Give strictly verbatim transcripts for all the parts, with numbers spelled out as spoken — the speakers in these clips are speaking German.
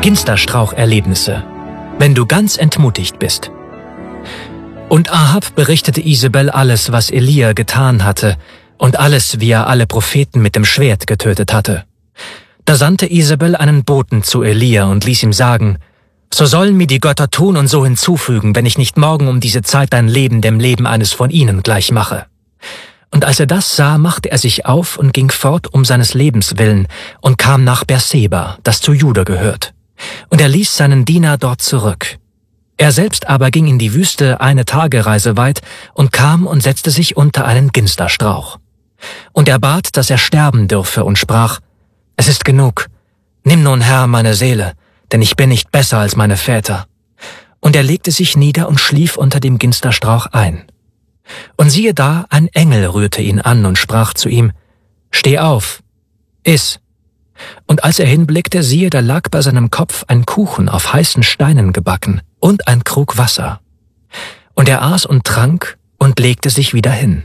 Ginsterstrauch-Erlebnisse, wenn du ganz entmutigt bist. Und Ahab berichtete Isabel alles, was Elia getan hatte, und alles, wie er alle Propheten mit dem Schwert getötet hatte. Da sandte Isabel einen Boten zu Elia und ließ ihm sagen: So sollen mir die Götter tun und so hinzufügen, wenn ich nicht morgen um diese Zeit dein Leben dem Leben eines von ihnen gleich mache. Und als er das sah, machte er sich auf und ging fort um seines Lebens willen und kam nach Beerseba, das zu Juda gehört. Und er ließ seinen Diener dort zurück. Er selbst aber ging in die Wüste eine Tagereise weit und kam und setzte sich unter einen Ginsterstrauch. Und er bat, dass er sterben dürfe und sprach: Es ist genug, nimm nun, Herr, meine Seele, denn ich bin nicht besser als meine Väter. Und er legte sich nieder und schlief unter dem Ginsterstrauch ein. Und siehe da, ein Engel rührte ihn an und sprach zu ihm: Steh auf, iss. Und als er hinblickte, siehe, da lag bei seinem Kopf ein Kuchen auf heißen Steinen gebacken und ein Krug Wasser. Und er aß und trank und legte sich wieder hin.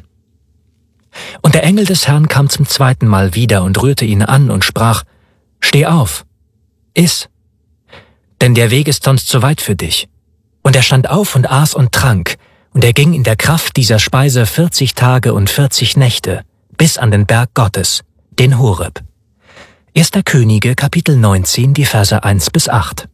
Und der Engel des Herrn kam zum zweiten Mal wieder und rührte ihn an und sprach: Steh auf, iss, denn der Weg ist sonst zu weit für dich. Und er stand auf und aß und trank, und er ging in der Kraft dieser Speise vierzig Tage und vierzig Nächte, bis an den Berg Gottes, den Horeb. Erster Könige, Kapitel neunzehn, die Verse eins bis acht.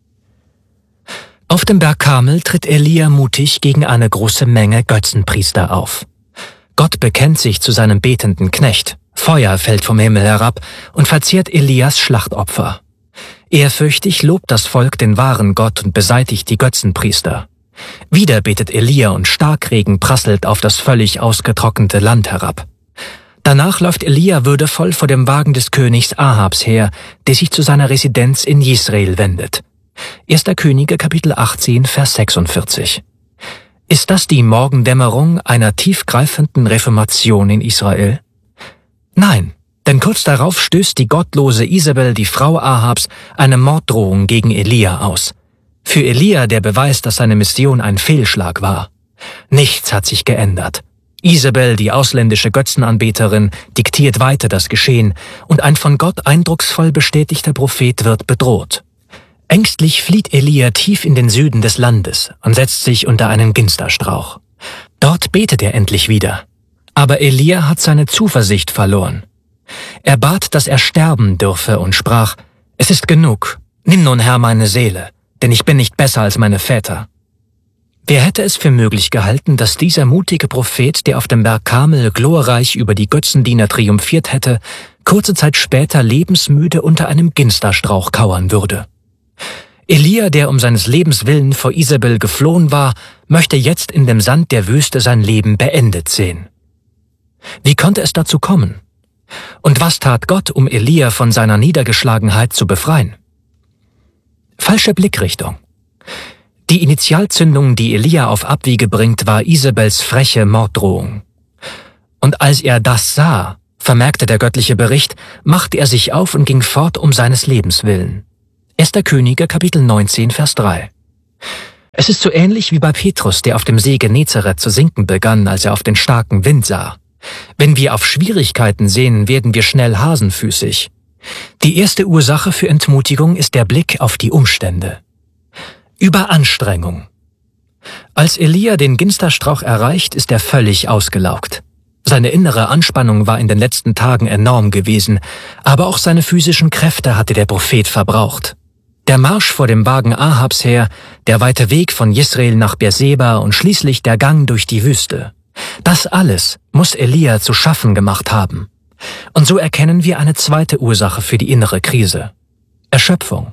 Auf dem Berg Karmel tritt Elia mutig gegen eine große Menge Götzenpriester auf. Gott bekennt sich zu seinem betenden Knecht, Feuer fällt vom Himmel herab und verzehrt Elias Schlachtopfer. Ehrfürchtig lobt das Volk den wahren Gott und beseitigt die Götzenpriester. Wieder betet Elia und Starkregen prasselt auf das völlig ausgetrocknete Land herab. Danach läuft Elia würdevoll vor dem Wagen des Königs Ahabs her, der sich zu seiner Residenz in Jisrael wendet. Erster Könige, Kapitel achtzehn, Vers sechsundvierzig. Ist das die Morgendämmerung einer tiefgreifenden Reformation in Israel? Nein, denn kurz darauf stößt die gottlose Isabel, die Frau Ahabs, eine Morddrohung gegen Elia aus. Für Elia der Beweis, dass seine Mission ein Fehlschlag war. Nichts hat sich geändert. Isabel, die ausländische Götzenanbeterin, diktiert weiter das Geschehen und ein von Gott eindrucksvoll bestätigter Prophet wird bedroht. Ängstlich flieht Elia tief in den Süden des Landes und setzt sich unter einen Ginsterstrauch. Dort betet er endlich wieder. Aber Elia hat seine Zuversicht verloren. Er bat, dass er sterben dürfe und sprach: Es ist genug, nimm nun, Herr, meine Seele, denn ich bin nicht besser als meine Väter. Wer hätte es für möglich gehalten, dass dieser mutige Prophet, der auf dem Berg Karmel glorreich über die Götzendiener triumphiert hätte, kurze Zeit später lebensmüde unter einem Ginsterstrauch kauern würde? Elia, der um seines Lebens willen vor Isabel geflohen war, möchte jetzt in dem Sand der Wüste sein Leben beendet sehen. Wie konnte es dazu kommen? Und was tat Gott, um Elia von seiner Niedergeschlagenheit zu befreien? Falsche Blickrichtung. Die Initialzündung, die Elia auf Abwege bringt, war Isabels freche Morddrohung. Und als er das sah, vermerkte der göttliche Bericht, machte er sich auf und ging fort um seines Lebens willen. Erster Könige, Kapitel neunzehn, Vers drei. Es ist so ähnlich wie bei Petrus, der auf dem See Genezareth zu sinken begann, als er auf den starken Wind sah. Wenn wir auf Schwierigkeiten sehen, werden wir schnell hasenfüßig. Die erste Ursache für Entmutigung ist der Blick auf die Umstände. Überanstrengung. Als Elia den Ginsterstrauch erreicht, ist er völlig ausgelaugt. Seine innere Anspannung war in den letzten Tagen enorm gewesen, aber auch seine physischen Kräfte hatte der Prophet verbraucht. Der Marsch vor dem Wagen Ahabs her, der weite Weg von Jisrael nach Beerseba und schließlich der Gang durch die Wüste. Das alles muss Elia zu schaffen gemacht haben. Und so erkennen wir eine zweite Ursache für die innere Krise. Erschöpfung.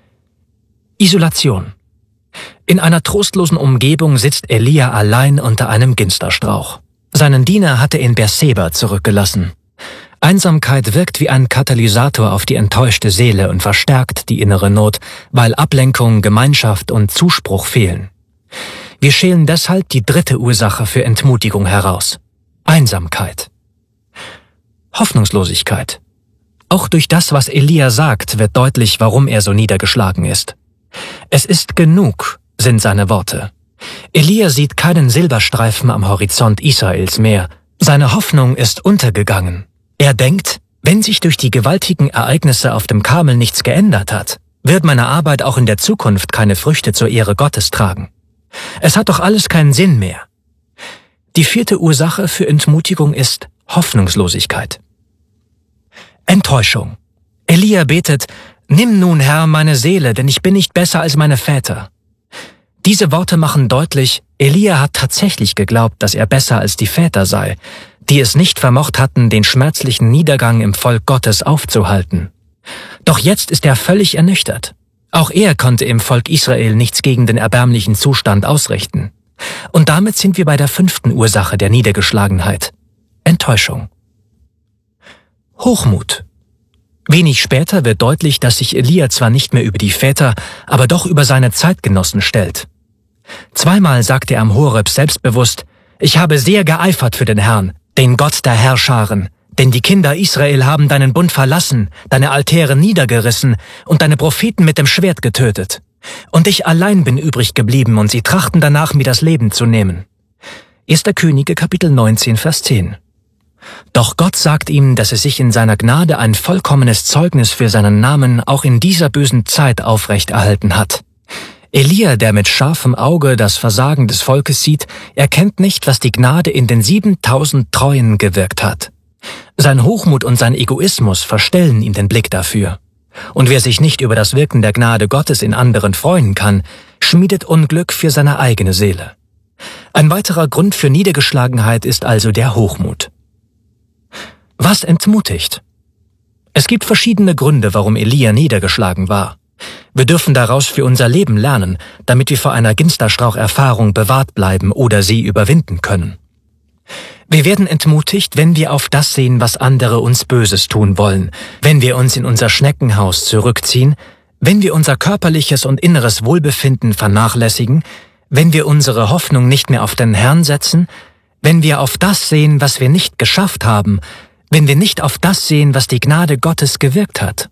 Isolation. In einer trostlosen Umgebung sitzt Elia allein unter einem Ginsterstrauch. Seinen Diener hatte er in Beerseba zurückgelassen. Einsamkeit wirkt wie ein Katalysator auf die enttäuschte Seele und verstärkt die innere Not, weil Ablenkung, Gemeinschaft und Zuspruch fehlen. Wir schälen deshalb die dritte Ursache für Entmutigung heraus: Einsamkeit. Hoffnungslosigkeit. Auch durch das, was Elia sagt, wird deutlich, warum er so niedergeschlagen ist. Es ist genug, sind seine Worte. Elia sieht keinen Silberstreifen am Horizont Israels mehr. Seine Hoffnung ist untergegangen. Er denkt, wenn sich durch die gewaltigen Ereignisse auf dem Karmel nichts geändert hat, Wird meine Arbeit auch in der Zukunft keine Früchte zur Ehre Gottes tragen? Es hat doch alles keinen Sinn mehr. Die vierte Ursache für Entmutigung ist Hoffnungslosigkeit. Enttäuschung. Elia betet: Nimm nun, Herr, meine Seele, denn ich bin nicht besser als meine Väter. Diese Worte machen deutlich, Elia hat tatsächlich geglaubt, dass er besser als die Väter sei, die es nicht vermocht hatten, den schmerzlichen Niedergang im Volk Gottes aufzuhalten. Doch jetzt ist er völlig ernüchtert. Auch er konnte im Volk Israel nichts gegen den erbärmlichen Zustand ausrichten. Und damit sind wir bei der fünften Ursache der Niedergeschlagenheit: Enttäuschung. Hochmut. Wenig später wird deutlich, dass sich Elia zwar nicht mehr über die Väter, aber doch über seine Zeitgenossen stellt. Zweimal sagt er am Horeb selbstbewusst: Ich habe sehr geeifert für den Herrn, den Gott der Herrscharen, denn die Kinder Israel haben deinen Bund verlassen, deine Altäre niedergerissen und deine Propheten mit dem Schwert getötet. Und ich allein bin übrig geblieben, und sie trachten danach, mir das Leben zu nehmen. erster Könige, Kapitel neunzehn, Vers zehn. Doch Gott sagt ihm, dass es sich in seiner Gnade ein vollkommenes Zeugnis für seinen Namen auch in dieser bösen Zeit aufrechterhalten hat. Elia, der mit scharfem Auge das Versagen des Volkes sieht, erkennt nicht, was die Gnade in den siebentausend Treuen gewirkt hat. Sein Hochmut und sein Egoismus verstellen ihm den Blick dafür. Und wer sich nicht über das Wirken der Gnade Gottes in anderen freuen kann, schmiedet Unglück für seine eigene Seele. Ein weiterer Grund für Niedergeschlagenheit ist also der Hochmut. Was entmutigt? Es gibt verschiedene Gründe, warum Elia niedergeschlagen war. Wir dürfen daraus für unser Leben lernen, damit wir vor einer Ginsterstrauch-Erfahrung bewahrt bleiben oder sie überwinden können. Wir werden entmutigt, wenn wir auf das sehen, was andere uns Böses tun wollen, wenn wir uns in unser Schneckenhaus zurückziehen, wenn wir unser körperliches und inneres Wohlbefinden vernachlässigen, wenn wir unsere Hoffnung nicht mehr auf den Herrn setzen, wenn wir auf das sehen, was wir nicht geschafft haben, wenn wir nicht auf das sehen, was die Gnade Gottes gewirkt hat.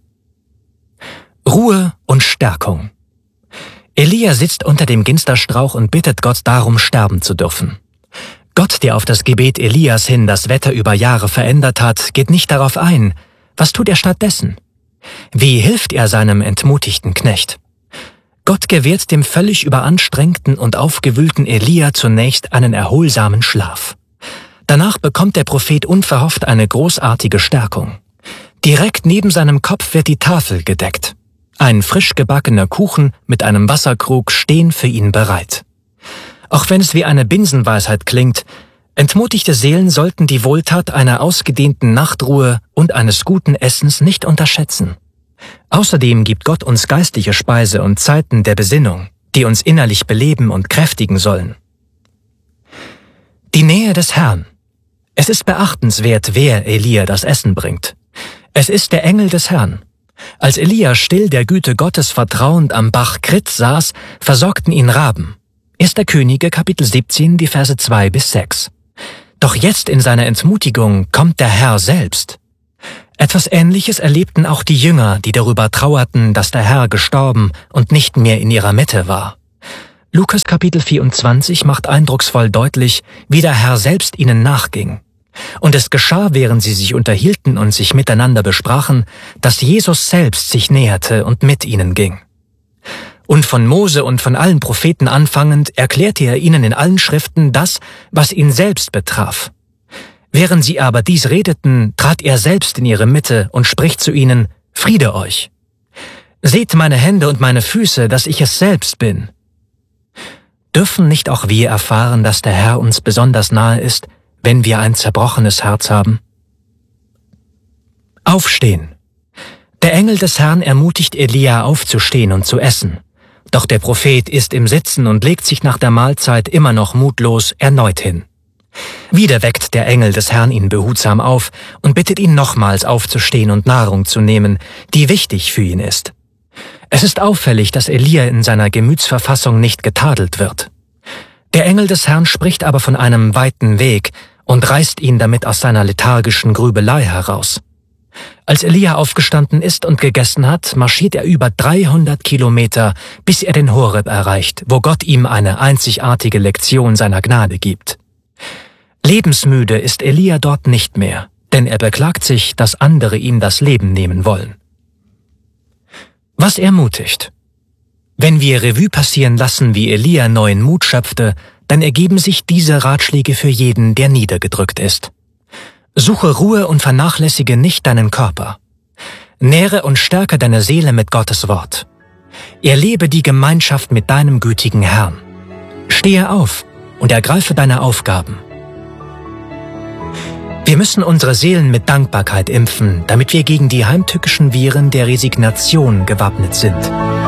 Ruhe und Stärkung. Elia sitzt unter dem Ginsterstrauch und bittet Gott darum, sterben zu dürfen. Gott, der auf das Gebet Elias hin das Wetter über Jahre verändert hat, geht nicht darauf ein. Was tut er stattdessen? Wie hilft er seinem entmutigten Knecht? Gott gewährt dem völlig überanstrengten und aufgewühlten Elia zunächst einen erholsamen Schlaf. Danach bekommt der Prophet unverhofft eine großartige Stärkung. Direkt neben seinem Kopf wird die Tafel gedeckt. Ein frisch gebackener Kuchen mit einem Wasserkrug stehen für ihn bereit. Auch wenn es wie eine Binsenweisheit klingt, entmutigte Seelen sollten die Wohltat einer ausgedehnten Nachtruhe und eines guten Essens nicht unterschätzen. Außerdem gibt Gott uns geistliche Speise und Zeiten der Besinnung, die uns innerlich beleben und kräftigen sollen. Die Nähe des Herrn. Es ist beachtenswert, wer Elia das Essen bringt. Es ist der Engel des Herrn. Als Elia still der Güte Gottes vertrauend am Bach Krit saß, versorgten ihn Raben. erster Könige, Kapitel siebzehn, die Verse zwei bis sechs. Doch jetzt in seiner Entmutigung kommt der Herr selbst. Etwas Ähnliches erlebten auch die Jünger, die darüber trauerten, dass der Herr gestorben und nicht mehr in ihrer Mitte war. Lukas Kapitel vierundzwanzig macht eindrucksvoll deutlich, wie der Herr selbst ihnen nachging. Und es geschah, während sie sich unterhielten und sich miteinander besprachen, dass Jesus selbst sich näherte und mit ihnen ging. Und von Mose und von allen Propheten anfangend erklärte er ihnen in allen Schriften das, was ihn selbst betraf. Während sie aber dies redeten, trat er selbst in ihre Mitte und spricht zu ihnen: Friede euch! Seht meine Hände und meine Füße, dass ich es selbst bin. Dürfen nicht auch wir erfahren, dass der Herr uns besonders nahe ist, wenn wir ein zerbrochenes Herz haben? Aufstehen. Der Engel des Herrn ermutigt Elia aufzustehen und zu essen. Doch der Prophet ist im Sitzen und legt sich nach der Mahlzeit immer noch mutlos erneut hin. Wieder weckt der Engel des Herrn ihn behutsam auf und bittet ihn nochmals aufzustehen und Nahrung zu nehmen, die wichtig für ihn ist. Es ist auffällig, dass Elia in seiner Gemütsverfassung nicht getadelt wird. Der Engel des Herrn spricht aber von einem weiten Weg und reißt ihn damit aus seiner lethargischen Grübelei heraus. Als Elia aufgestanden ist und gegessen hat, marschiert er über dreihundert Kilometer, bis er den Horeb erreicht, wo Gott ihm eine einzigartige Lektion seiner Gnade gibt. Lebensmüde ist Elia dort nicht mehr, denn er beklagt sich, dass andere ihm das Leben nehmen wollen. Was ermutigt? Wenn wir Revue passieren lassen, wie Elia neuen Mut schöpfte, dann ergeben sich diese Ratschläge für jeden, der niedergedrückt ist. Suche Ruhe und vernachlässige nicht deinen Körper. Nähre und stärke deine Seele mit Gottes Wort. Erlebe die Gemeinschaft mit deinem gütigen Herrn. Stehe auf und ergreife deine Aufgaben. Wir müssen unsere Seelen mit Dankbarkeit impfen, damit wir gegen die heimtückischen Viren der Resignation gewappnet sind.